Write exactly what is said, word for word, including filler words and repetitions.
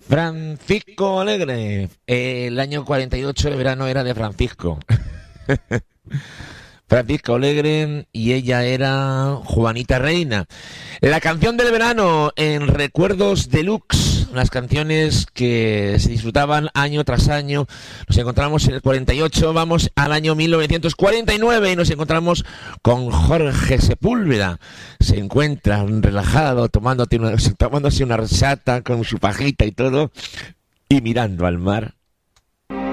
Francisco Alegre. El año cuarenta y ocho de verano era de Francisco. Francisco Alegre y ella era Juanita Reina. La canción del verano en Recuerdos Deluxe, las canciones que se disfrutaban año tras año. Nos encontramos en el cuarenta y ocho, vamos al año mil novecientos cuarenta y nueve y nos encontramos con Jorge Sepúlveda. Se encuentra relajado, tomándote una, tomándose una horchata con su pajita y todo, y mirando al mar.